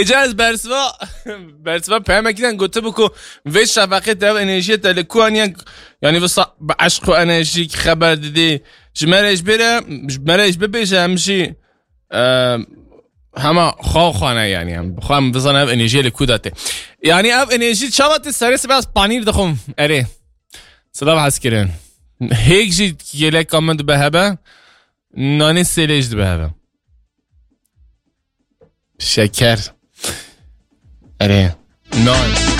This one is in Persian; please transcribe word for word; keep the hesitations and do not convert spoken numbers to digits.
اجاز برسوا برسوا پیام کردن گفته بکو و شفقه تا انرژی تلکوانی یعنی واسه عشق و انرژی خبر دیدی جمرش بره جمرش ببیشه همشی همه خواه خانه یعنی هم بخوام بزنم اف انرژی لکو داته یعنی اف انرژی چاوات سری سباس پانیر دخم اره صدا بحث کرن هیچ جی یله کامنت به هبه نانی سیلیج به هبه شکر اره نان